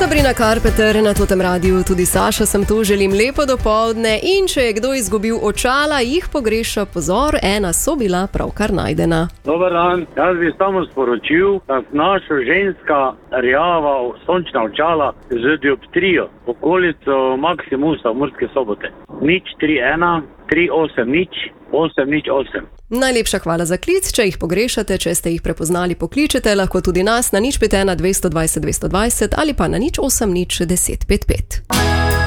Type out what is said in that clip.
Sabrina Carpenter na Totem Radiu, tudi Saša sem tu, želim lepo dopoldne in če je kdo izgubil očala, jih pogreša, pozor, ena so bila pravkar najdena. Dobar dan, jaz bi samo sporočil, da naša ženska rjava sončna očala z dioptrijo, okolico Maximusa v Murske Sobote. 031 380 808. Najlepša hvala za klic, če jih pogrešate, če ste jih prepoznali, pokličete, lahko tudi nas na 051 220 220 ali pa na 080 10 55.